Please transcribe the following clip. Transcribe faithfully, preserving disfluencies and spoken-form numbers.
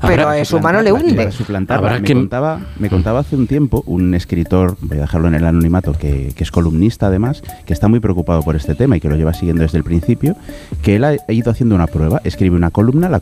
pero a su mano le hunde. Para suplantarla. Me, que... contaba, me contaba hace un tiempo un escritor, voy a dejarlo en el anonimato, que, que es columnista además, que está muy preocupado por este tema y que lo lleva siguiendo desde el principio, que él ha ido haciendo una prueba, escribe una columna, la,